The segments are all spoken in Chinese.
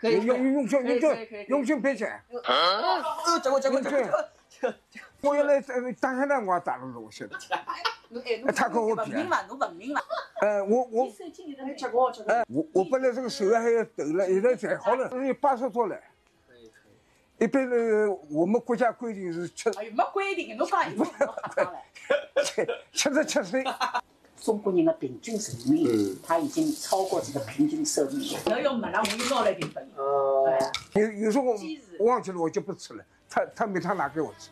可以， 用心赔钱。 这我原来当下呢，我打了东西的。他跟我比。 文明嘛，侬文明嘛。 我本来这个手还要抖了，现在才好了，80多了。一般我们国家规定是哎呦，没规定，侬讲一不 77岁。 中国人的平均寿命，他已经超过这个平均寿命。侬要没了，我就拿来给你。 有时候我忘记了，我就不吃了。他没他拿给我吃。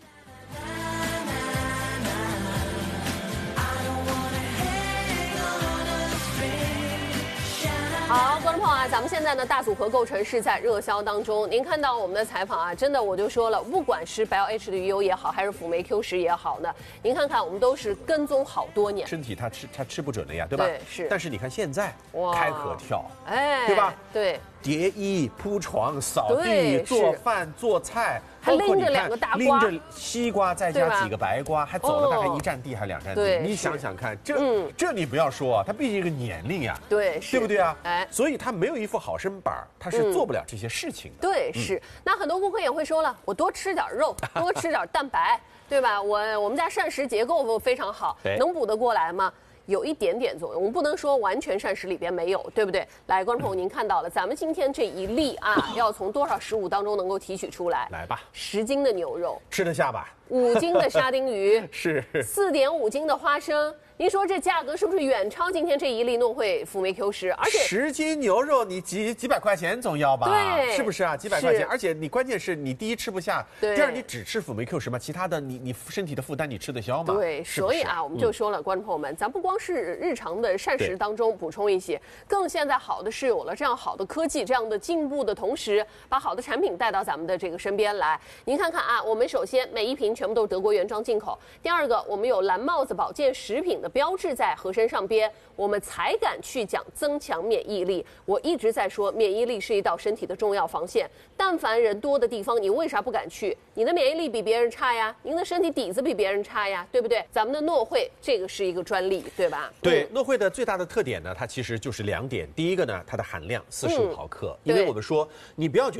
好，观众朋友啊，咱们现在呢大组合构成是在热销当中。您看到我们的采访啊，真的我就说了，不管是白 LH 的鱼油也好，还是辅酶 Q10也好呢，您看看我们都是跟踪好多年。 身体它吃不准了呀，对吧？ 对，是。 但是你看现在开合跳， 哎， 对吧？ 对。 叠衣铺床、扫地、做饭、做菜， 还拎着2个大瓜， 拎着西瓜，再加几个白瓜，还走了大概1站地还2站地。你想想看，这你不要说啊，他毕竟一个年龄呀， 对， 对不对啊？ 哎， 所以他没有一副好身板，他是做不了这些事情的。 对，是。那很多顾客也会说了，我多吃点肉，多吃点蛋白，对吧？我们家膳食结构非常好，能补得过来吗？有一点点作用，我们不能说完全膳食里边没有，对不对？来，观众朋友，您看到了，咱们今天这一粒啊，要从多少食物当中能够提取出来？ 来吧 ，10斤的牛肉， 吃得下吧 ？5斤的沙丁鱼， 是 4.5斤的花生。您说这价格是不是远超今天这一粒诺惠辅酶 Q10？而且 10斤牛肉你几百块钱总要吧？ 对， 是不是啊？几百块钱，而且你关键是你第一吃不下，第二你只吃辅酶 Q10嘛，其他的你身体的负担你吃得消吗？ 对，所以啊，我们就说了，观众朋友们，咱不光是日常的膳食当中补充一些，更现在好的是有了这样好的科技，这样的进步的同时，把好的产品带到咱们的这个身边来。您看看啊，我们首先每一瓶全部都是德国原装进口，第二个我们有蓝帽子保健食品的标志在盒身上边，我们才敢去讲增强免疫力。我一直在说，免疫力是一道身体的重要防线。但凡人多的地方，你为啥不敢去？你的免疫力比别人差呀，您的身体底子比别人差呀，对不对？咱们的诺惠这个是一个专利，对吧？ 对，诺惠的最大的特点呢，它其实就是2点。第一个呢，它的含量45毫克，因为我们说你不要觉得。